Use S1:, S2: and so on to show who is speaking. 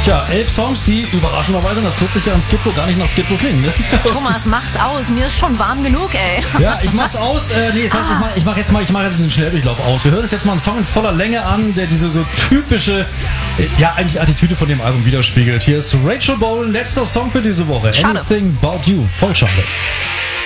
S1: Tja, 11 Songs, die überraschenderweise nach 40 Jahren Skid Row gar nicht nach Skid Row klingen. Ne?
S2: Thomas, mach's aus. Mir ist schon warm genug, ey.
S1: Ja, ich mach's aus. Das heißt, ich mach jetzt ein bisschen Schnelldurchlauf aus. Wir hören uns jetzt mal einen Song in voller Länge an, der diese so typische, eigentlich Attitüde von dem Album widerspiegelt. Hier ist Rachel Bolan, letzter Song für diese Woche.
S2: Schade.
S1: Anything About You. Voll schade.